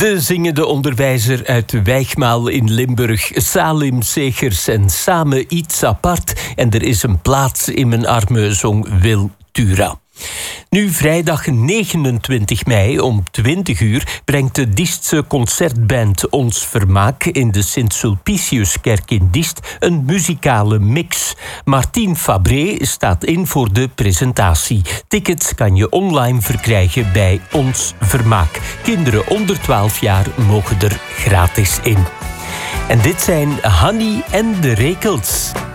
De zingende onderwijzer uit de Wijgmaal in Limburg, Salim Segers en Samen iets apart. En er is een plaats in mijn armen, zong Wil Tura. Nu, vrijdag 29 mei om 20 uur brengt de Diestse concertband Ons Vermaak in de Sint-Sulpiciuskerk in Diest een muzikale mix. Martien Fabré staat in voor de presentatie. Tickets kan je online verkrijgen bij Ons Vermaak. Kinderen onder 12 jaar mogen er gratis in. En dit zijn Hanny en de Rekels.